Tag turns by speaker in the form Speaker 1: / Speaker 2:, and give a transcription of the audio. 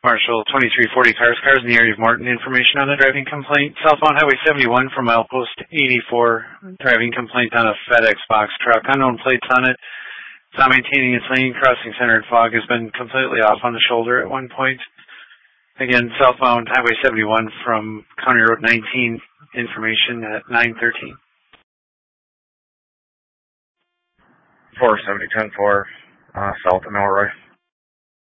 Speaker 1: Marshall 2340 cars in the area of Morton. Information on a driving complaint. Southbound Highway 71 from Milepost 84. Driving complaint on a FedEx box truck. Unknown plates on it. It's not maintaining its lane. Crossing center and fog has been completely off on the shoulder at one point. Again, southbound Highway 71 from County Road 19. Information at 9:13.
Speaker 2: 470-10-4, south of Milroy.